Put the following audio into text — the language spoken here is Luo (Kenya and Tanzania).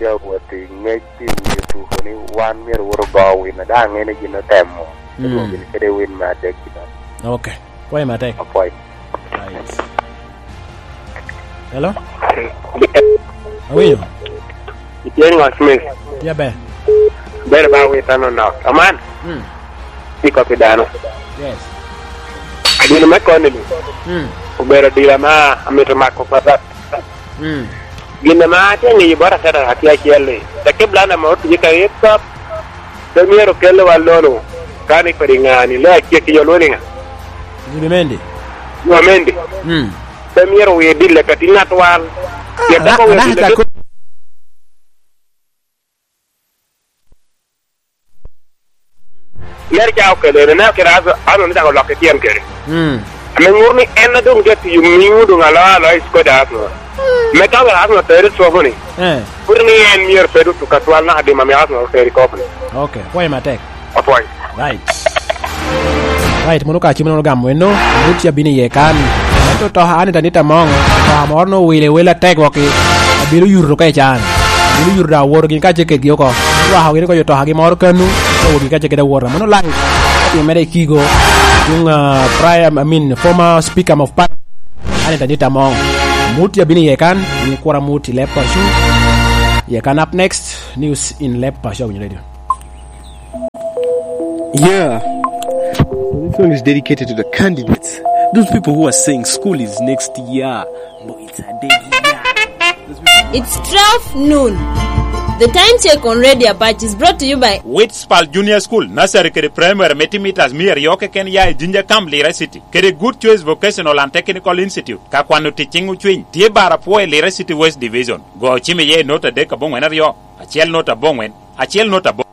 sia wati ngeki tu koni wan mer wor go win da ngene gino temo do bin kede win ma de kita okay why ma tek apoy right hello awiyo itieni wasme ya be ber ba wi tano na aman iko pidano yes adino makoni ubero dila ma amito mako pata gina ma tengi bora tara hakia kiele takibla na mautu jika yetap demiero kele walolo kani peringani la kia kiyoloninga Zubimendi Zubimendi demiero wedile katina twal ya dako wedile ler jaaw kele na kira ano ni dago loketiam kere amengurni enna dum jetti yumingu do ngala la iskoda asno me ka wala asno tere sogoni purni en mier pedu to katwal na hadi mami asno tere kopni okay why ma tek apoy right munuka chimno gam weno mutia bini ye kan to hani tanita mong to morno wile tek woki abiru yurro kai chan biru yurda wor gin ka cheke gyoko wa hawire ko yoto hagi mor kanu to gin ka cheke da wor mano live ti mere kigo yung former speaker of parliament hani tanita mong mutia bini ye kan ni kwara muti lepa shu ye kan up next news in lepa show radio. Yeah. This one is dedicated to the candidates. Those people who are saying school is next year, but it's a dead year. It's 12 noon. The time check on Radio Batch is brought to you by Whitspal Junior School, Nursery Kere Primary Metimeters Mir Yoke Kenya Jinja Camp Lira City. Kere Good Choice Vocational and Technical Institute. Kakwanu Teaching Uchwin. Tie Bara Poe Lira City West Division. Go Chime Ye Nota Deka Bongwen Rio. Achiel Nota Bongwen. Achiel Nota Bongwen.